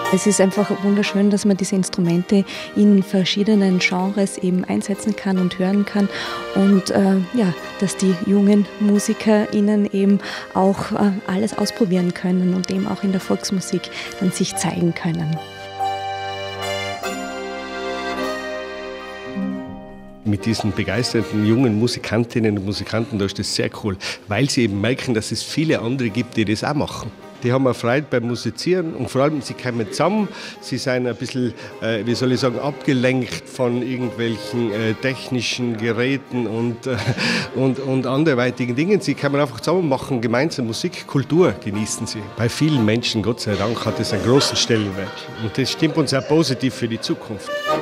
Es ist einfach wunderschön, dass man diese Instrumente in verschiedenen Genres eben einsetzen kann und hören kann und dass die jungen MusikerInnen eben auch alles ausprobieren können und eben auch in der Volksmusik dann sich zeigen können. Mit diesen begeisterten jungen Musikantinnen und Musikanten, da ist das sehr cool, weil sie eben merken, dass es viele andere gibt, die das auch machen. Die haben eine Freude beim Musizieren und vor allem, sie kommen zusammen, sie sind ein bisschen, abgelenkt von irgendwelchen technischen Geräten und anderweitigen Dingen. Sie kommen einfach zusammen, machen gemeinsam Musik, Kultur genießen sie. Bei vielen Menschen, Gott sei Dank, hat es einen großen Stellenwert und das stimmt uns auch positiv für die Zukunft.